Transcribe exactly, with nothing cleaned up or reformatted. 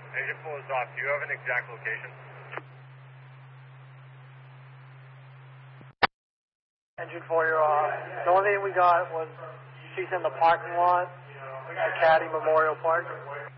Engine four is off. Do you have an exact location? Engine four, you're off. The only thing we got was she's in the parking lot at Caddy Memorial Park.